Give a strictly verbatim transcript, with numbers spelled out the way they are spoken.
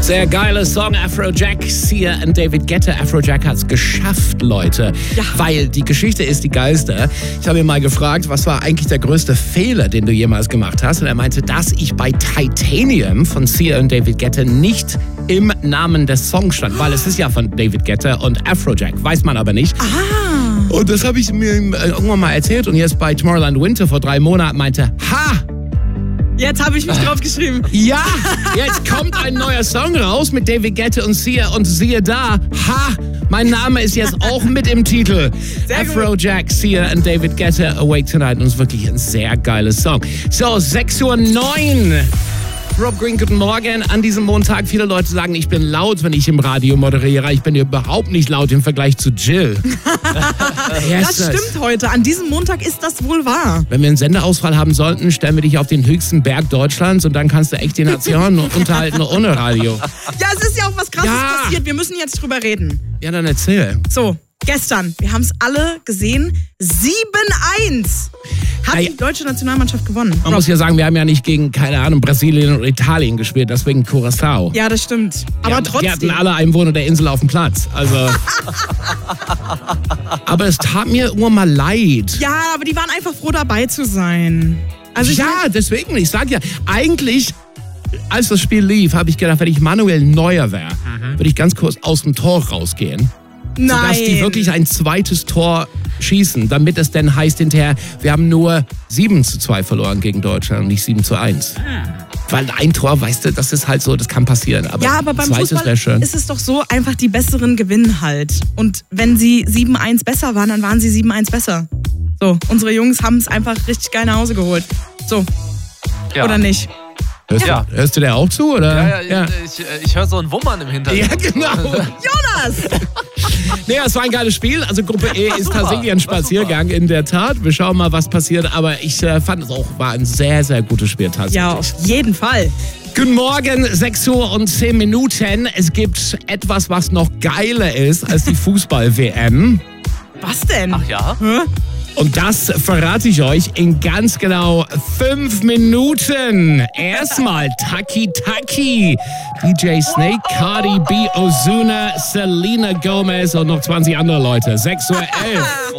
Sehr geiler Song, Afrojack, Sia und David Guetta. Afrojack hat es geschafft, Leute. Ja. Weil die Geschichte ist die geilste. Ich habe ihn mal gefragt, was war eigentlich der größte Fehler, den du jemals gemacht hast? Und er meinte, dass ich bei Titanium von Sia und David Guetta nicht im Namen des Songs stand. Weil es ist ja von David Guetta und Afrojack. Weiß man aber nicht. Ah. Und das habe ich mir irgendwann mal erzählt. Und jetzt bei Tomorrowland Winter vor drei Monaten meinte, ha! Jetzt habe ich mich drauf geschrieben. Ja, jetzt kommt ein neuer Song raus mit David Guetta und Sia und siehe da, ha, mein Name ist jetzt auch mit im Titel. Sehr gut. Afrojack, Sia und David Guetta, Awake Tonight. Und es ist wirklich ein sehr geiles Song. So, sechs Uhr neun. Rob Green, guten Morgen. An diesem Montag, viele Leute sagen, ich bin laut, wenn ich im Radio moderiere. Ich bin überhaupt nicht laut im Vergleich zu Jill. Das stimmt heute. An diesem Montag ist das wohl wahr. Wenn wir einen Sendeausfall haben sollten, stellen wir dich auf den höchsten Berg Deutschlands und dann kannst du echt die Nation unterhalten ohne Radio. Ja, es ist ja auch was Krasses Ja. passiert. Wir müssen jetzt drüber reden. Ja, dann erzähl. So, gestern, wir haben es alle gesehen. sieben eins hat Ei. die deutsche Nationalmannschaft gewonnen. Man muss ja sagen, wir haben ja nicht gegen, keine Ahnung, Brasilien oder Italien gespielt, deswegen Curaçao. Ja, das stimmt. Aber Ja, trotzdem. Die hatten alle Einwohner der Insel auf dem Platz. Also. Aber es tat mir immer mal leid. Ja, aber die waren einfach froh, dabei zu sein. Also ich ja, mein, deswegen, ich sag ja, eigentlich, als das Spiel lief, habe ich gedacht, wenn ich Manuel Neuer wäre, würde ich ganz kurz aus dem Tor rausgehen. Sodass die nein. wirklich ein zweites Tor schießen, damit es dann heißt hinterher, wir haben nur sieben zu zwei verloren gegen Deutschland und nicht sieben zu eins. Weil ein Tor, weißt du, das ist halt so, das kann passieren. Aber Ja, aber beim zweites Fußball wäre schön. ist es doch so, einfach die Besseren gewinnen halt. Und wenn sie sieben eins besser waren, dann waren sie sieben eins besser. So, unsere Jungs haben es einfach richtig geil nach Hause geholt. So, Ja. oder nicht? Hörst, Ja. du, hörst du der auch zu, oder? Ja, ja, ich, ich höre so ein Wummern im Hintergrund. Ja, genau. Jonas! Nee, es war ein geiles Spiel. Also Gruppe E ist super. tatsächlich ein War Spaziergang in der Tat. Wir schauen mal, was passiert. Aber ich äh, fand es auch, war ein sehr, sehr gutes Spiel tatsächlich. Ja, auf jeden Fall. Guten Morgen, sechs Uhr und zehn Minuten. Es gibt etwas, was noch geiler ist als die Fußball-W M. Was denn? Ach ja? Hä? Und das verrate ich euch in ganz genau fünf Minuten. Erstmal Taki Taki, D J Snake, Cardi B, Ozuna, Selena Gomez und noch zwanzig andere Leute. sechs Uhr elf.